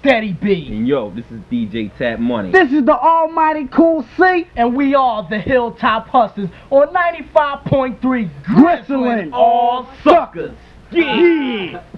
Steady B. And yo, this is DJ Tap Money. This is the almighty Cool C. And we are the Hilltop Hustlers on 95.3 Gristlin' All Suckers. Yeah.